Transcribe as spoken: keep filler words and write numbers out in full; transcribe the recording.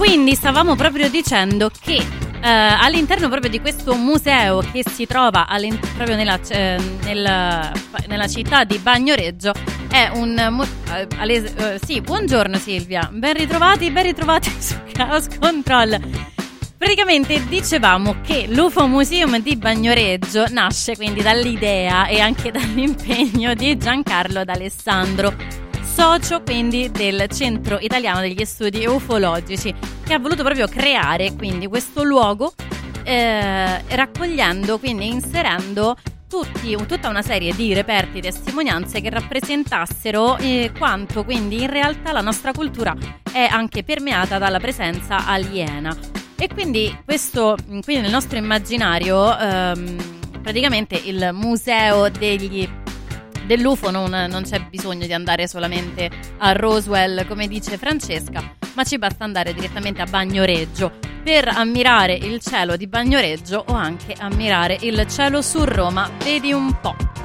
quindi stavamo proprio dicendo che eh, all'interno proprio di questo museo che si trova proprio nella, eh, nel, nella città di Bagnoregio è un eh, alle, eh, sì, buongiorno Silvia, ben ritrovati, ben ritrovati su Chaos Control. Praticamente dicevamo che l'U F O Museum di Bagnoregio nasce quindi dall'idea e anche dall'impegno di Giancarlo D'Alessandro, socio quindi del Centro Italiano degli Studi Ufologici, che ha voluto proprio creare quindi questo luogo eh, raccogliendo, quindi inserendo tutti, tutta una serie di reperti, testimonianze che rappresentassero eh, quanto quindi in realtà la nostra cultura è anche permeata dalla presenza aliena. E quindi questo, quindi nel nostro immaginario ehm, praticamente il museo degli dell'U F O non, non c'è bisogno di andare solamente a Roswell, come dice Francesca, ma ci basta andare direttamente a Bagnoregio per ammirare il cielo di Bagnoregio o anche ammirare il cielo su Roma. Vedi un po'.